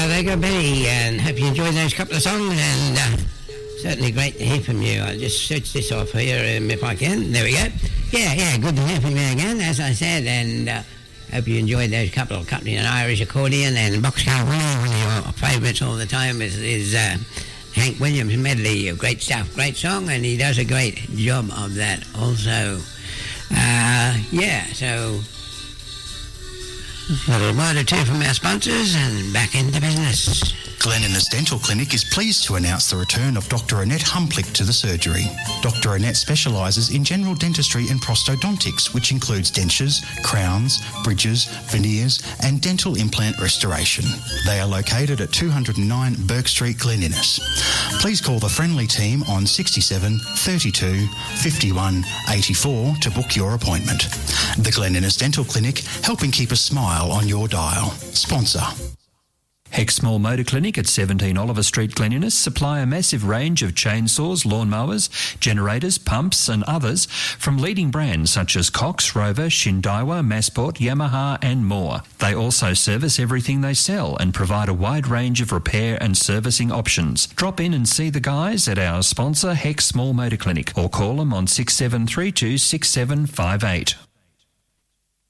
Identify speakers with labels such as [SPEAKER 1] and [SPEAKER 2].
[SPEAKER 1] there you go, Benny, and hope you enjoyed those couple of songs, and certainly great to hear from you. I'll just switch this off here if I can. There we go. Yeah, good to hear from you again, as I said, and hope you enjoyed those couple of country and Irish accordion, and Boxcar Willie, one of your favourites all the time is Hank Williams medley. Great stuff, great song, and he does a great job of that also. So a little word or two from our sponsors and back into business.
[SPEAKER 2] Glen Innes Dental Clinic is pleased to announce the return of Dr. Annette Humplick to the surgery. Dr. Annette specialises in general dentistry and prosthodontics, which includes dentures, crowns, bridges, veneers and dental implant restoration. They are located at 209 Burke Street, Glen Innes. Please call the friendly team on 67 32 51 84 to book your appointment. The Glen Innes Dental Clinic, helping keep a smile on your dial. Sponsor.
[SPEAKER 3] Hex Small Motor Clinic at 17 Oliver Street, Glen Innes supply a massive range of chainsaws, lawnmowers, generators, pumps and others from leading brands such as Cox, Rover, Shindaiwa, Massport, Yamaha and more. They also service everything they sell and provide a wide range of repair and servicing options. Drop in and see the guys at our sponsor Hex Small Motor Clinic or call them on 6732 6758.